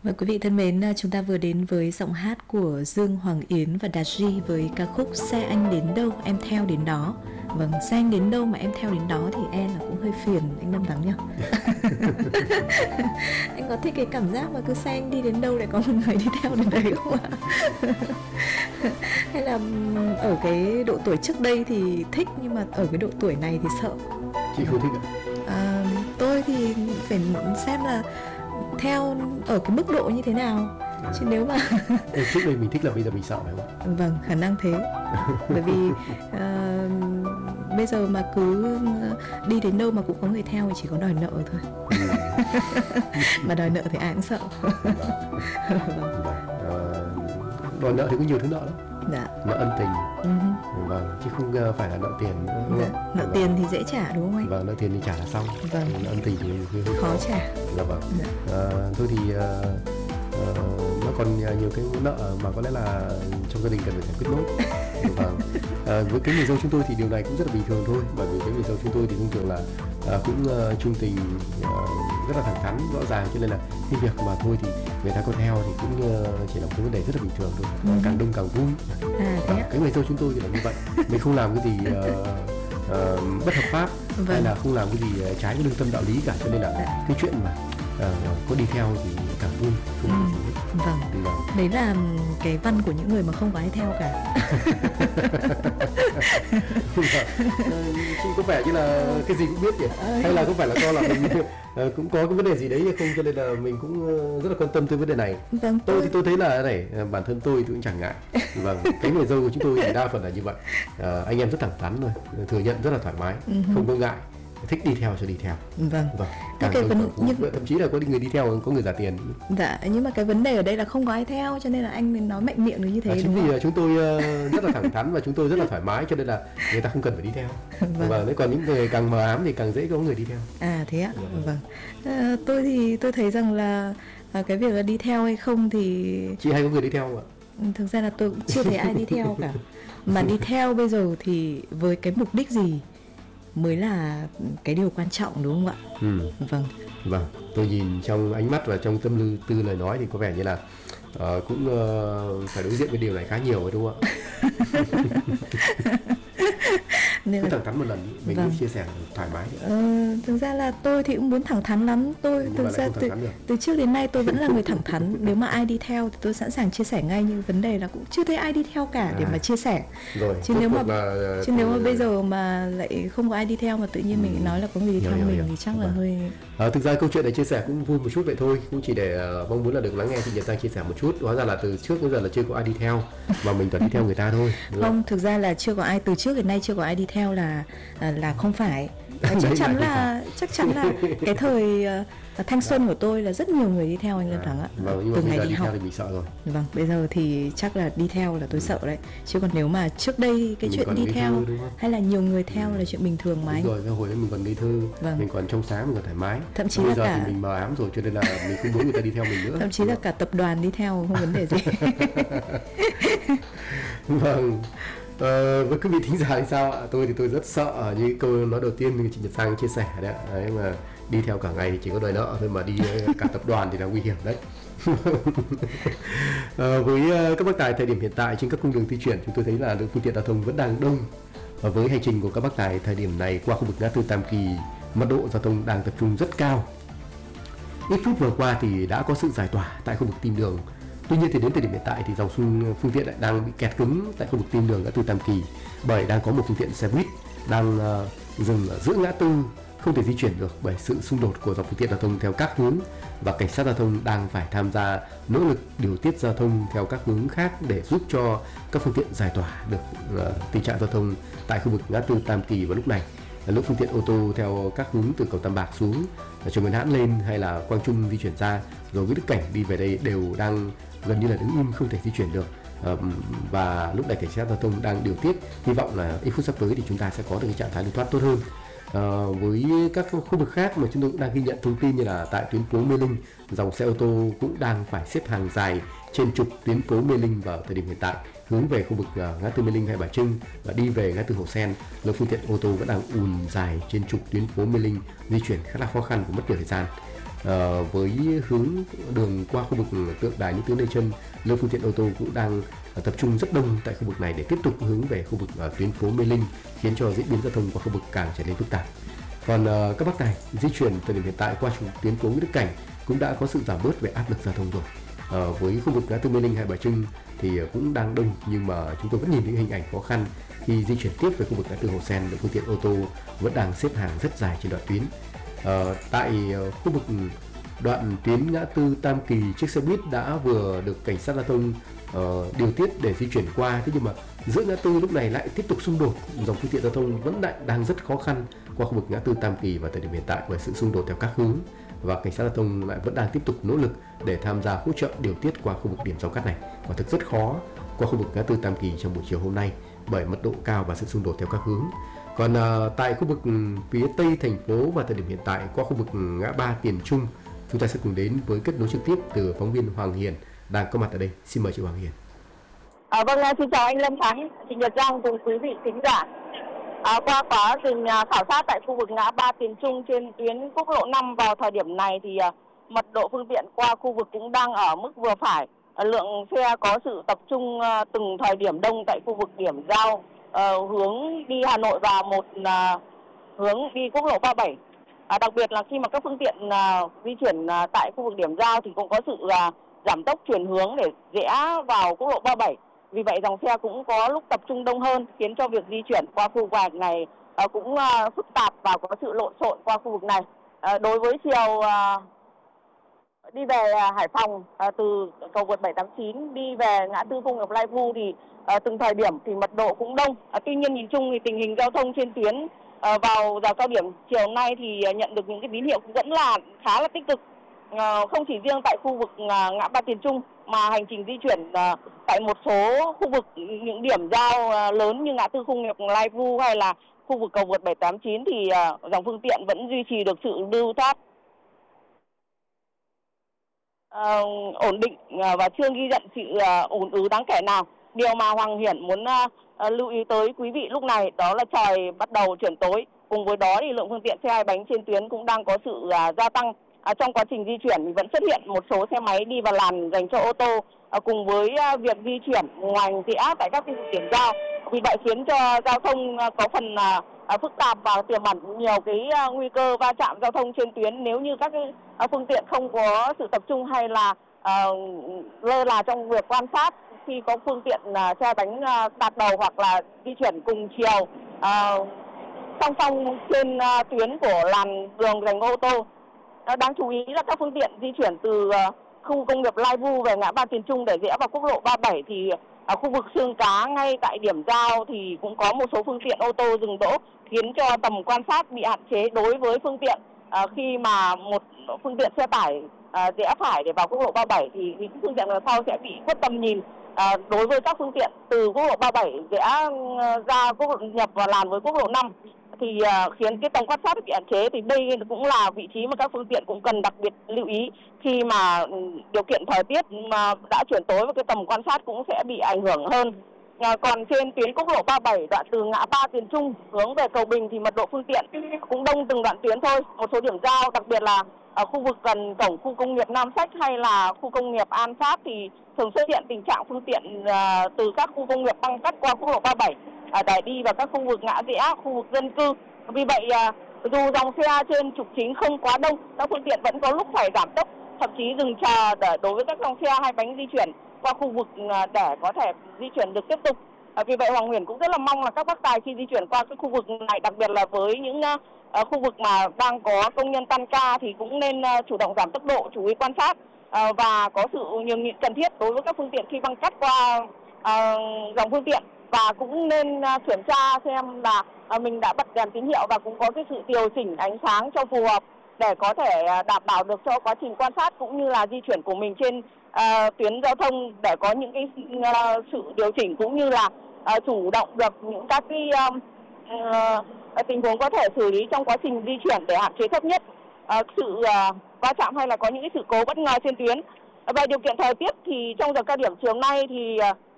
Và quý vị thân mến, chúng ta vừa đến với giọng hát của Dương Hoàng Yến và Đạt Duy với ca khúc Xe Anh Đến Đâu Em Theo Đến Đó. Vâng, xe anh đến đâu mà em theo đến đó thì e là cũng hơi phiền anh Lâm Thắng nhỉ. Anh có thích cái cảm giác mà cứ xe anh đi đến đâu lại có một người đi theo đến đấy không ạ? Hay là ở cái độ tuổi trước đây thì thích, nhưng mà ở cái độ tuổi này thì sợ? Chị không thích ạ? Tôi thì phải xem là theo ở cái mức độ như thế nào. Chứ nếu mà trước đây mình thích là bây giờ mình sợ phải không? Vâng, khả năng thế. Bởi vì bây giờ mà cứ đi đến đâu mà cũng có người theo thì chỉ có đòi nợ thôi. Mà đòi nợ thì ai cũng sợ. Đòi nợ thì có nhiều thứ nợ lắm. Dạ. Nợ ân tình. Vâng, chứ không phải là nợ tiền. Dạ. Nợ tiền thì dễ trả đúng không anh? Vâng, nợ tiền thì trả là xong. Vâng. Nợ ân tình thì hơi khó trả. Dạ vâng. Dạ. Thôi thì nó còn nhiều cái nợ mà có lẽ là trong gia đình cần phải giải quyết nốt. Vâng. Với cái người dâu chúng tôi thì điều này cũng rất là bình thường thôi, bởi vì cái người dâu chúng tôi thì thông thường là cũng trung tình, rất là thẳng thắn rõ ràng, cho nên là cái việc mà thôi thì người ta có theo thì cũng chỉ là một cái vấn đề rất là bình thường thôi. Càng đông càng vui. Cái người dâu chúng tôi thì là như vậy, mình không làm cái gì bất hợp pháp. Vâng. Hay là không làm cái gì trái với lương tâm đạo lý cả, cho nên là cái chuyện mà có đi theo thì càng vui. Vâng. Đấy là cái văn của những người mà không có ai theo cả. Chị có vẻ như là cái gì cũng biết nhỉ? Hay là có phải là do là mình cũng có cái vấn đề gì đấy hay không, cho nên là mình cũng rất là quan tâm tới vấn đề này. Vâng, tôi thì tôi thấy là này, bản thân tôi cũng chẳng ngại. Vâng, cái người dâu của chúng tôi thì đa phần là như vậy. Anh em rất thẳng thắn thôi, thừa nhận rất là thoải mái, không có ngại, thích đi theo cho đi theo. Vâng. Thậm chí là có người đi theo có người trả tiền. Dạ, nhưng mà cái vấn đề ở đây là không có ai theo, cho nên là anh mới nói mạnh miệng được như thế. Chính vì chúng tôi rất là thẳng thắn và chúng tôi rất là thoải mái, cho nên là người ta không cần phải đi theo. Vâng. Nếu còn những người càng mờ ám thì càng dễ có người đi theo. À thế ạ. Vâng. Tôi thì tôi thấy rằng là cái việc là đi theo hay không thì chị hay có người đi theo không ạ? Thực ra là tôi cũng chưa thấy ai đi theo cả. Mà đi theo bây giờ thì với cái mục đích gì mới là cái điều quan trọng, đúng không ạ? Vâng. Vâng, tôi nhìn trong ánh mắt và trong tâm tư lời nói thì có vẻ như là cũng phải đối diện với điều này khá nhiều rồi, đúng không ạ? Nên là thẳng thắn một lần mình cũng chia sẻ thoải mái. Thực ra là tôi thì cũng muốn thẳng thắn lắm. Tôi thực ra từ trước đến nay tôi vẫn là người thẳng thắn. Nếu mà ai đi theo thì tôi sẵn sàng chia sẻ ngay, nhưng vấn đề là cũng chưa thấy ai đi theo cả để mà chia sẻ. Rồi, chứ nếu mà bây giờ mà lại không có ai đi theo mà tự nhiên mình nói là có người đi theo mình thì chắc là hơi thực ra câu chuyện này chia sẻ cũng vui một chút vậy thôi, cũng chỉ để mong muốn là được lắng nghe thì Nhật Giang chia sẻ một chút. Hóa ra là từ trước đến giờ là chưa có ai đi theo mà mình toàn đi theo người ta thôi. Không, thực ra là chưa có ai, từ trước đến nay chưa có ai đi theo là không phải. Chắc chắn là cái thời thanh xuân của tôi là rất nhiều người đi theo anh Lâm Thắng ạ. Nhưng mà từ ngày đi theo thì mình sợ rồi. Vâng, bây giờ thì chắc là đi theo là tôi sợ đấy. Chứ còn nếu mà trước đây cái chuyện đi theo hay là nhiều người theo là chuyện bình thường mà anh. Đúng rồi, hồi đấy mình còn ngây thơ, mình còn trong sáng, mình còn thoải mái. Thậm chí bây là giờ thì mình mờ ám rồi, cho nên là mình không muốn người ta đi theo mình nữa. Thậm chí là cả tập đoàn đi theo không vấn đề gì. Vâng. Với quý vị thính giả thì sao ạ? Tôi thì tôi rất sợ như câu nói đầu tiên như chị Nhật Giang chia sẻ đấy. Đấy mà đi theo cả ngày thì chỉ có đòi nợ thôi, mà đi cả tập đoàn thì là nguy hiểm đấy. Với các bác tài thời điểm hiện tại trên các cung đường di chuyển, chúng tôi thấy là lượng phương tiện giao thông vẫn đang đông. Với hành trình của các bác tài thời điểm này qua khu vực ngã tư Tam Kỳ, mật độ giao thông đang tập trung rất cao. Ít phút vừa qua thì đã có sự giải tỏa tại khu vực Tim Đường. Tuy nhiên thì đến thời điểm hiện tại thì dòng phương tiện lại đang bị kẹt cứng tại khu vực Tim Đường ngã tư Tam Kỳ, bởi đang có một phương tiện xe buýt đang dừng ở giữa ngã tư, không thể di chuyển được bởi sự xung đột của dòng phương tiện giao thông theo các hướng, và cảnh sát giao thông đang phải tham gia nỗ lực điều tiết giao thông theo các hướng khác để giúp cho các phương tiện giải tỏa được tình trạng giao thông tại khu vực ngã tư Tam Kỳ vào lúc này. Lượng phương tiện ô tô theo các hướng từ cầu Tam Bạc xuống, Trần Nguyên Hãn lên hay là Quang Trung di chuyển ra, rồi với Đức Cảnh đi về đây đều đang gần như là đứng im, không thể di chuyển được. Và lúc này cảnh sát giao thông đang điều tiết, hy vọng là ít phút sắp tới thì chúng ta sẽ có được cái trạng thái lưu thoát tốt hơn. Với các khu vực khác mà chúng tôi cũng đang ghi nhận thông tin như là tại tuyến phố Mê Linh, dòng xe ô tô cũng đang phải xếp hàng dài trên trục tuyến phố Mê Linh vào thời điểm hiện tại, hướng về khu vực ngã tư Mê Linh hay Bà Trưng và đi về ngã tư Hồ Sen. Lượng phương tiện ô tô vẫn đang ùn dài trên trục tuyến phố Mê Linh, di chuyển khá là khó khăn và mất nhiều thời gian. với hướng đường qua khu vực tượng đài nữ tướng Lê Chân, lượng phương tiện ô tô cũng đang tập trung rất đông tại khu vực này để tiếp tục hướng về khu vực tuyến phố Mê Linh, khiến cho diễn biến giao thông qua khu vực càng trở nên phức tạp. Còn các bác tài di chuyển thời điểm hiện tại qua tuyến phố Nguyễn Đức Cảnh cũng đã có sự giảm bớt về áp lực giao thông rồi. Với khu vực ngã tư Mê Linh hay Bà Trưng thì cũng đang đông, nhưng mà chúng tôi vẫn nhìn những hình ảnh khó khăn khi di chuyển tiếp về khu vực ngã tư Hồ Sen, lượng phương tiện ô tô vẫn đang xếp hàng rất dài trên đoạn tuyến. Tại khu vực đoạn tuyến ngã tư Tam Kỳ, chiếc xe buýt đã vừa được cảnh sát giao thông điều tiết để di chuyển qua, thế nhưng mà giữa ngã tư lúc này lại tiếp tục xung đột, dòng phương tiện giao thông vẫn đang rất khó khăn qua khu vực ngã tư Tam Kỳ vào thời điểm hiện tại bởi sự xung đột theo các hướng, và cảnh sát giao thông lại vẫn đang tiếp tục nỗ lực để tham gia hỗ trợ điều tiết qua khu vực điểm giao cắt này. Quả thực rất khó qua khu vực ngã tư Tam Kỳ trong buổi chiều hôm nay bởi mật độ cao và sự xung đột theo các hướng. Còn tại khu vực phía tây thành phố và thời điểm hiện tại qua khu vực ngã ba Tiền Trung, chúng ta sẽ cùng đến với kết nối trực tiếp từ phóng viên Hoàng Hiền đang có mặt ở đây. Xin mời chị Hoàng Hiền. Vâng, xin chào anh Lâm Thắng, chị Nhật Giang cùng quý vị khán giả. Qua quá trình khảo sát tại khu vực ngã ba Tiền Trung trên tuyến quốc lộ 5 vào thời điểm này thì mật độ phương tiện qua khu vực cũng đang ở mức vừa phải. Lượng xe có sự tập trung từng thời điểm đông tại khu vực điểm giao hướng đi Hà Nội và một hướng đi quốc lộ 37. Đặc biệt là khi mà các phương tiện di chuyển tại khu vực điểm giao thì cũng có sự giảm tốc chuyển hướng để rẽ vào quốc lộ 37. Vì vậy dòng xe cũng có lúc tập trung đông hơn, khiến cho việc di chuyển qua khu vực này cũng phức tạp và có sự lộn xộn qua khu vực này. Đối với chiều đi về Hải Phòng từ cầu vượt 789 đi về ngã tư Công nghiệp Lai Vu thì từng thời điểm thì mật độ cũng đông. Tuy nhiên nhìn chung thì tình hình giao thông trên tuyến vào giờ cao điểm chiều nay thì nhận được những cái tín hiệu vẫn là khá là tích cực. Không chỉ riêng tại khu vực ngã ba Tiền Trung mà hành trình di chuyển tại một số khu vực những điểm giao lớn như ngã tư Công nghiệp Lai Vu hay là khu vực cầu vượt 789 thì dòng phương tiện vẫn duy trì được sự lưu thoát ổn định và chưa ghi nhận sự ùn ứ đáng kể nào. Điều mà Hoàng Hiển muốn lưu ý tới quý vị lúc này đó là trời bắt đầu chuyển tối. Cùng với đó thì lượng phương tiện xe hai bánh trên tuyến cũng đang có sự gia tăng. Trong quá trình di chuyển thì vẫn xuất hiện một số xe máy đi vào làn dành cho ô tô cùng với việc di chuyển ngoảnh rẽ tại các điểm giao. Vì vậy khiến cho giao thông có phần phức tạp và tiềm ẩn nhiều cái nguy cơ va chạm giao thông trên tuyến nếu như các phương tiện không có sự tập trung hay là lơ là trong việc quan sát khi có phương tiện xe bánh tạt đầu hoặc là di chuyển cùng chiều song song trên tuyến của làn đường dành ô tô. Đáng chú ý là các phương tiện di chuyển từ khu công nghiệp Lai Vu về ngã ba Tiền Trung để rẽ vào quốc lộ 37 thì ở khu vực Xương Cá ngay tại điểm giao thì cũng có một số phương tiện ô tô dừng đỗ, khiến cho tầm quan sát bị hạn chế đối với phương tiện khi mà một phương tiện xe tải rẽ phải để vào quốc lộ 37 thì phương tiện sau sẽ bị khuất tầm nhìn. Đối với các phương tiện từ quốc lộ 37 rẽ ra quốc lộ nhập vào làn với quốc lộ 5 thì khiến cái tầm quan sát bị hạn chế, thì đây cũng là vị trí mà các phương tiện cũng cần đặc biệt lưu ý khi mà điều kiện thời tiết mà đã chuyển tối và cái tầm quan sát cũng sẽ bị ảnh hưởng hơn. Còn trên tuyến quốc lộ 37 đoạn từ ngã ba Tiền Trung hướng về cầu Bình thì mật độ phương tiện cũng đông từng đoạn tuyến thôi. Một số điểm giao đặc biệt là ở khu vực gần cổng khu công nghiệp Nam Sách hay là khu công nghiệp An Phát thì thường xuất hiện tình trạng phương tiện từ các khu công nghiệp băng cắt qua quốc lộ 37 để đi vào các khu vực ngã rẽ, khu vực dân cư. Vì vậy dù dòng xe trên trục chính không quá đông, các phương tiện vẫn có lúc phải giảm tốc, thậm chí dừng chờ để đối với các dòng xe hai bánh di chuyển qua khu vực để có thể di chuyển được tiếp tục. Vì vậy Hoàng Huyền cũng rất là mong là các bác tài khi di chuyển qua cái khu vực này, đặc biệt là với những khu vực mà đang có công nhân tan ca thì cũng nên chủ động giảm tốc độ, chú ý quan sát và có sự nhường nhịn cần thiết đối với các phương tiện khi băng cắt qua dòng phương tiện, và cũng nên kiểm tra xem là mình đã bật đèn tín hiệu và cũng có cái sự điều chỉnh ánh sáng cho phù hợp để có thể đảm bảo được cho quá trình quan sát cũng như là di chuyển của mình trên tuyến giao thông, để có những cái sự điều chỉnh cũng như là chủ động được những các cái tình huống có thể xử lý trong quá trình di chuyển để hạn chế thấp nhất sự va chạm hay là có những cái sự cố bất ngờ trên tuyến. Về điều kiện thời tiết thì trong giờ cao điểm chiều nay thì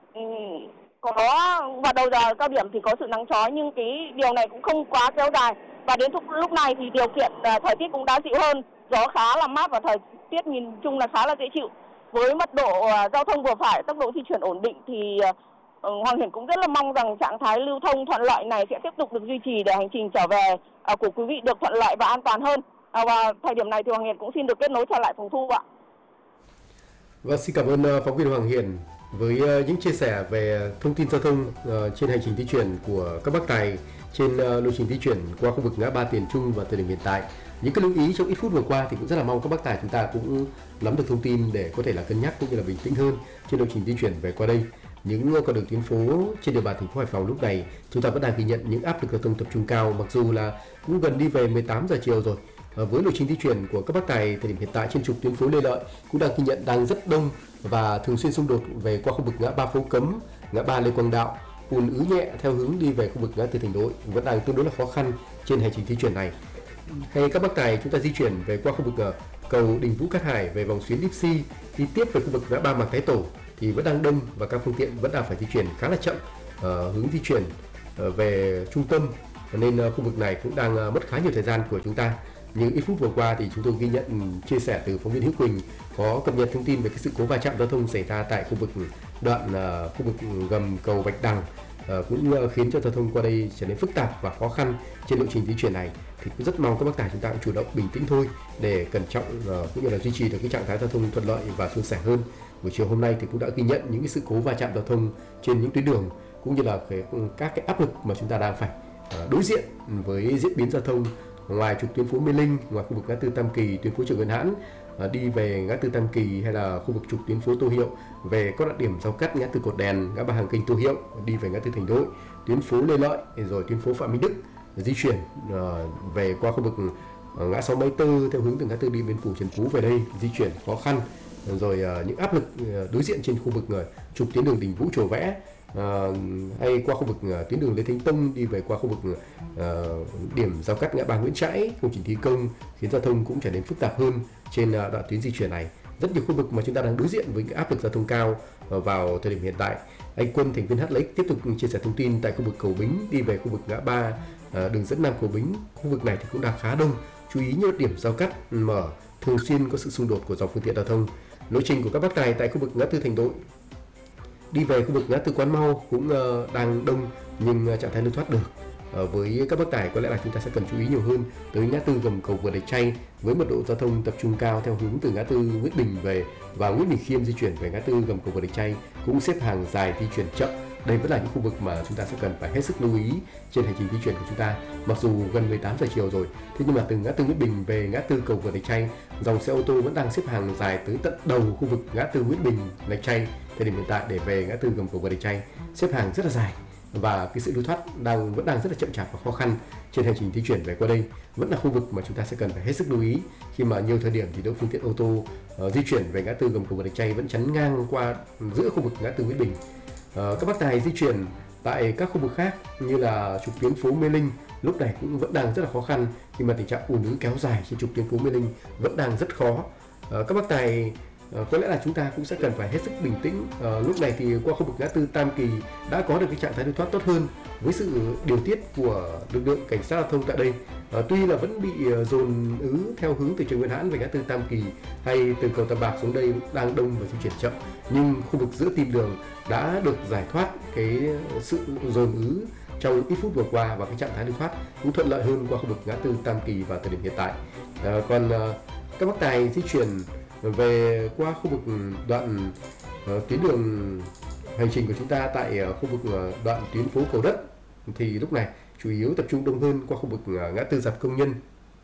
có vào đầu giờ cao điểm thì có sự nắng chói, nhưng cái điều này cũng không quá kéo dài, và đến lúc này thì điều kiện thời tiết cũng đã dịu hơn gió khá là mát và thời tiết nhìn chung là khá là dễ chịu. Với mật độ giao thông vừa phải, tốc độ di chuyển ổn định thì Hoàng Hiển cũng rất là mong rằng trạng thái lưu thông thuận lợi này sẽ tiếp tục được duy trì để hành trình trở về của quý vị được thuận lợi và an toàn hơn. Và thời điểm này thì Hoàng Hiển cũng xin được kết nối trở lại phòng thu ạ. Và xin cảm ơn phóng viên Hoàng Hiển với những chia sẻ về thông tin giao thông trên hành trình di chuyển của các bác tài trên lộ trình di chuyển qua khu vực ngã ba Tiền Trung vào thời điểm hiện tại. Những cái lưu ý trong ít phút vừa qua thì cũng rất là mong các bác tài chúng ta cũng nắm được thông tin để có thể là cân nhắc cũng như là bình tĩnh hơn trên lộ trình di chuyển về qua đây. Những con đường tuyến phố trên địa bàn thành phố Hải Phòng lúc này chúng ta vẫn đang ghi nhận những áp lực giao thông tập trung cao, mặc dù là cũng gần đi về 18 giờ chiều rồi. Với lộ trình di chuyển của các bác tài thời điểm hiện tại trên trục tuyến phố Lê Lợi cũng đang ghi nhận đang rất đông và thường xuyên xung đột về qua khu vực ngã ba Phố Cấm, ngã ba Lê Quang Đạo, ùn ứ nhẹ theo hướng đi về khu vực ngã tư Thành Đội vẫn đang tương đối là khó khăn trên hành trình di chuyển này. Hay các bác tài chúng ta di chuyển về qua khu vực cầu Đình Vũ Cát Hải về vòng xuyến Dipsy đi tiếp về khu vực ngã ba Mạc Thái Tổ thì vẫn đang đông và các phương tiện vẫn đang phải di chuyển khá là chậm hướng di chuyển về trung tâm, nên khu vực này cũng đang mất khá nhiều thời gian của chúng ta. Nhưng ít phút vừa qua thì chúng tôi ghi nhận chia sẻ từ phóng viên Hữu Quỳnh có cập nhật thông tin về cái sự cố va chạm giao thông xảy ra tại khu vực đoạn khu vực gầm cầu Bạch Đằng, cũng khiến cho giao thông qua đây trở nên phức tạp và khó khăn trên lộ trình di chuyển này. Thì cũng rất mong các bác tài chúng ta cũng chủ động bình tĩnh thôi để cẩn trọng cũng như là duy trì được cái trạng thái giao thông thuận lợi và suôn sẻ hơn. Buổi chiều hôm nay thì cũng đã ghi nhận những cái sự cố va chạm giao thông trên những tuyến đường cũng như là các cái áp lực mà chúng ta đang phải đối diện với diễn biến giao thông. Ngoài trục tuyến phố Mê Linh, ngoài khu vực ngã tư Tam Kỳ, tuyến phố Triệu Nguyên Hãn đi về ngã tư Tam Kỳ, hay là khu vực trục tuyến phố Tô Hiệu về các đoạn điểm giao cắt ngã tư Cột Đèn, ngã ba Hàng Kênh Tô Hiệu đi về ngã tư Thành Đội, tuyến phố Lê Lợi, rồi tuyến phố Phạm Minh Đức di chuyển về qua khu vực ngã 64 theo hướng từ ngã tư Điện Biên Phủ Trần Phú về đây di chuyển khó khăn. Rồi những áp lực đối diện trên khu vực trục tuyến đường Đình Vũ Chùa Vẽ, hay qua khu vực tuyến đường Lê Thánh Tông đi về qua khu vực điểm giao cắt ngã ba Nguyễn Trãi, công trình thi công khiến giao thông cũng trở nên phức tạp hơn trên đoạn tuyến di chuyển này. Rất nhiều khu vực mà chúng ta đang đối diện với áp lực giao thông cao vào thời điểm hiện tại. Anh Quân, thành viên HLX tiếp tục chia sẻ thông tin tại khu vực Cầu Bính đi về khu vực ngã ba đường dẫn Nam Cầu Bính. Khu vực này thì cũng đang khá đông, chú ý những điểm giao cắt mở thường xuyên có sự xung đột của dòng phương tiện giao thông. Lộ trình của các bác tài tại khu vực ngã tư Thành Đội đi về khu vực ngã tư Quán Mau cũng đang đông nhưng trạng thái lưu thoát được. Với các bác tài có lẽ là chúng ta sẽ cần chú ý nhiều hơn tới ngã tư gầm cầu Vượt Đạch Tray với mật độ giao thông tập trung cao theo hướng từ ngã tư Nguyễn Bình về và Nguyễn Bình Khiêm di chuyển về ngã tư gầm cầu Vượt Đạch Tray cũng xếp hàng dài di chuyển chậm. Đây vẫn là những khu vực mà chúng ta sẽ cần phải hết sức lưu ý trên hành trình di chuyển của chúng ta. Mặc dù gần 18 giờ chiều rồi, thế nhưng mà từ ngã tư Nguyễn Bình về ngã tư cầu Vượt Đạch Tray, dòng xe ô tô vẫn đang xếp hàng dài tới tận đầu khu vực ngã tư Nguyễn Bình Đạch Tray thời điểm hiện tại để về ngã tư gầm cầu Vượt Đạch Tray, xếp hàng rất là dài và cái sự lưu thoát vẫn đang rất là chậm chạp và khó khăn trên hành trình di chuyển về qua đây. Vẫn là khu vực mà chúng ta sẽ cần phải hết sức lưu ý khi mà nhiều thời điểm thì lượng phương tiện ô tô di chuyển về ngã tư gầm cầu Vượt Đạch Tray vẫn chắn ngang qua giữa khu vực ngã tư Nguyễn Bình. Các bác tài di chuyển tại các khu vực khác như là trục tuyến phố Mê Linh lúc này cũng vẫn đang rất là khó khăn khi mà tình trạng ùn ứ kéo dài trên trục tuyến phố Mê Linh vẫn đang rất khó. Các bác tài có lẽ là chúng ta cũng sẽ cần phải hết sức bình tĩnh. Lúc này thì qua khu vực ngã tư Tam Kỳ đã có được cái trạng thái lưu thoát tốt hơn với sự điều tiết của lực lượng cảnh sát giao thông tại đây. Tuy là vẫn bị dồn ứ theo hướng từ Trần Nguyên Hãn về ngã tư Tam Kỳ hay từ cầu Tam Bạc xuống đây đang đông và di chuyển chậm, nhưng khu vực giữa tim đường đã được giải thoát cái sự dồn ứ trong ít phút vừa qua và cái trạng thái lưu thoát cũng thuận lợi hơn qua khu vực ngã tư Tam Kỳ vào thời điểm hiện tại. Còn các bác tài di chuyển về qua khu vực đoạn tuyến đường hành trình của chúng ta tại khu vực đoạn tuyến phố Cầu Đất thì lúc này chủ yếu tập trung đông hơn qua khu vực ngã tư Dạp Công Nhân.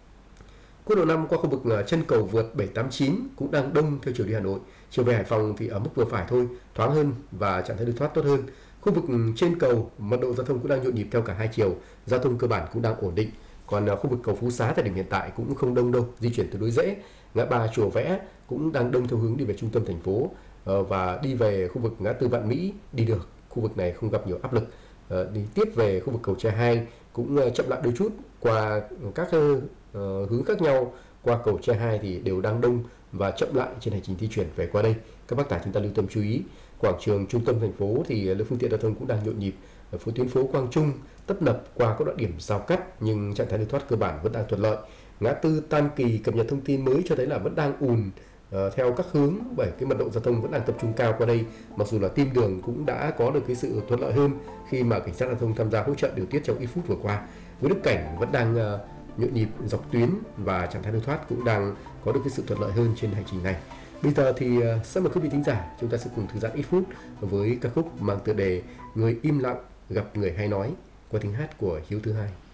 Quốc lộ 5 qua khu vực chân cầu vượt 789 cũng đang đông theo chiều đi Hà Nội. Chiều về Hải Phòng thì ở mức vừa phải thôi, thoáng hơn và trạng thái lưu thoát tốt hơn. Khu vực trên cầu mật độ giao thông cũng đang nhộn nhịp theo cả hai chiều, giao thông cơ bản cũng đang ổn định. Còn khu vực cầu Phú Xá thời điểm hiện tại cũng không đông đâu, di chuyển tương đối dễ. Ngã ba Chùa Vẽ cũng đang đông theo hướng đi về trung tâm thành phố và đi về khu vực ngã tư Vạn Mỹ đi được, khu vực này không gặp nhiều áp lực. Đi tiếp về khu vực cầu Tre 2 cũng chậm lại đôi chút qua các hướng khác nhau. Qua cầu Tre 2 thì đều đang đông và chậm lại trên hành trình di chuyển về qua đây. Các bác tài chúng ta lưu tâm chú ý. Quảng trường trung tâm thành phố thì lượng phương tiện giao thông cũng đang nhộn nhịp. Ở tuyến phố Quang Trung tấp nập qua các đoạn điểm giao cắt nhưng trạng thái lưu thoát cơ bản vẫn đang thuận lợi. ngã tư Tam Kỳ cập nhật thông tin mới cho thấy là vẫn đang ùn theo các hướng, bởi cái mật độ giao thông vẫn đang tập trung cao qua đây. Mặc dù là tim đường cũng đã có được cái sự thuận lợi hơn khi mà cảnh sát giao thông tham gia hỗ trợ điều tiết trong ít phút vừa qua. Với đức cảnh vẫn đang nhộn nhịp dọc tuyến và trạng thái lưu thoát cũng đang có được cái sự thuận lợi hơn trên hành trình này. Bây giờ thì xin mời quý vị thính giả, chúng ta sẽ cùng thư giãn ít phút với ca khúc mang tựa đề Người im lặng gặp người hay nói qua tiếng hát của Hiếu thứ hai.